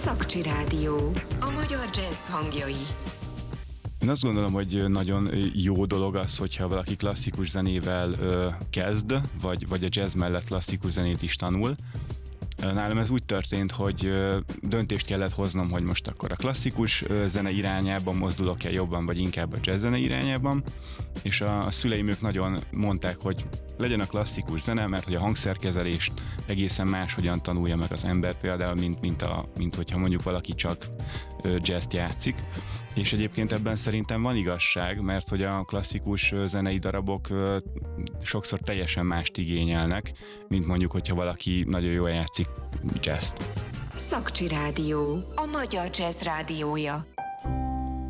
Szakcsi Rádió. A magyar jazz hangjai. Én azt gondolom, hogy nagyon jó dolog az, hogyha valaki klasszikus zenével kezd, vagy a jazz mellett klasszikus zenét is tanul. Nálam ez úgy történt, hogy döntést kellett hoznom, hogy most akkor a klasszikus zene irányában mozdulok-e jobban, vagy inkább a jazz zene irányában, és a szüleim ők nagyon mondták, hogy legyen a klasszikus zene, mert hogy a hangszerkezelést egészen máshogyan tanulja meg az ember például, mint hogyha mondjuk valaki csak jazzt játszik. És egyébként ebben szerintem van igazság, mert hogy a klasszikus zenei darabok sokszor teljesen mást igényelnek, mint mondjuk, hogyha valaki nagyon jól játszik jazzt. Szakcsi Rádió. A magyar jazz rádiója.